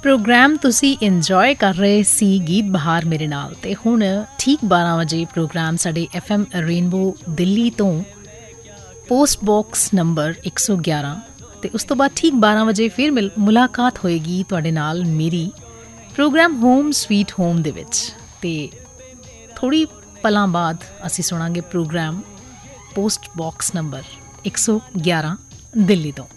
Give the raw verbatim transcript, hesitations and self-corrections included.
Programme ਤੁਸੀਂ enjoy ਕਰ ਰਹੇ ਸੀ ਗੀਤ ਬਹਾਰ ਮੇਰੇ ਨਾਲ। ਅਤੇ ਹੁਣ ਠੀਕ ਬਾਰਾਂ ਵਜੇ ਪ੍ਰੋਗਰਾਮ ਸਾਡੇ ਐਫ ਐਮ ਰੇਨਬੋ ਦਿੱਲੀ ਤੋਂ ਪੋਸਟ ਬਾਕਸ ਨੰਬਰ ਇੱਕ ਸੌ ਗਿਆਰਾਂ ਅਤੇ ਉਸ ਤੋਂ ਬਾਅਦ ਠੀਕ ਬਾਰਾਂ ਵਜੇ ਫਿਰ ਮਿਲ ਮੁਲਾਕਾਤ ਹੋਏਗੀ ਤੁਹਾਡੇ ਨਾਲ ਮੇਰੀ ਪ੍ਰੋਗਰਾਮ ਹੋਮ ਸਵੀਟ ਹੋਮ ਦੇ ਵਿੱਚ। ਅਤੇ ਥੋੜ੍ਹੀ ਪਲਾਂ ਬਾਅਦ ਅਸੀਂ ਸੁਣਾਂਗੇ ਪ੍ਰੋਗਰਾਮ ਪੋਸਟ ਬਾਕਸ ਨੰਬਰ ਇੱਕ ਸੌ ਗਿਆਰਾਂ ਦਿੱਲੀ ਤੋਂ।